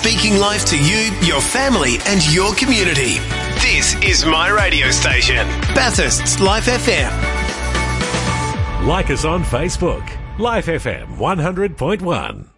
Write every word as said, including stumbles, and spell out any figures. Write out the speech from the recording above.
speaking life to you, your family and your community. This is my radio station, Bathurst's Life F M. Like us on Facebook, Life F M one hundred point one.